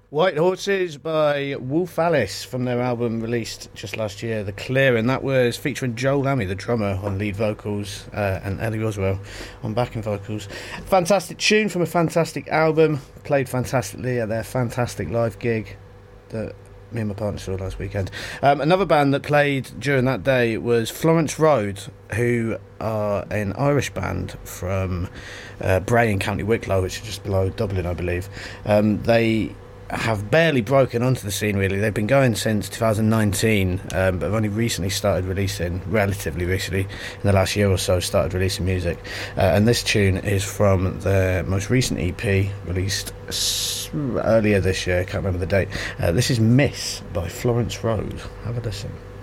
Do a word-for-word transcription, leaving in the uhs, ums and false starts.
White Horses by Wolf Alice from their album released just last year, The Clear, and that was featuring Joel Lammy, the drummer, on lead vocals, uh, and Ellie Roswell on backing vocals. Fantastic tune from a fantastic album, played fantastically at their fantastic live gig that me and my partner saw last weekend. Um, another band that played during that day was Florence Road, who are an Irish band from uh, Bray in County Wicklow, which is just below Dublin, I believe. Um, they have barely broken onto the scene, really. They've been going since two thousand nineteen, um, but have only recently started releasing, relatively recently, in the last year or so, started releasing music. Uh, and this tune is from their most recent E P, released s- earlier this year, I can't remember the date. Uh, this is Miss by Florence Road. Have a listen.